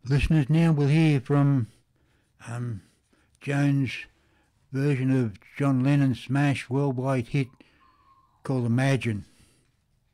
Listeners, now we'll hear from Joan's version of John Lennon's smash worldwide hit called Imagine.